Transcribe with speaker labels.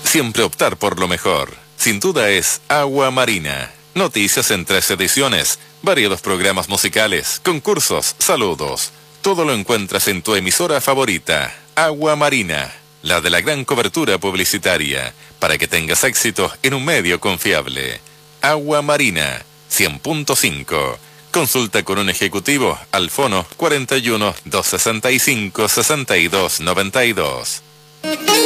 Speaker 1: Siempre optar por lo mejor. Sin duda es Agua Marina. Noticias en 3 ediciones, variados programas musicales, concursos, saludos. Todo lo encuentras en tu emisora favorita, Agua Marina, la de la gran cobertura publicitaria, para que tengas éxito en un medio confiable. Agua Marina, 100.5. Consulta con un ejecutivo al fono 41 265 62 92.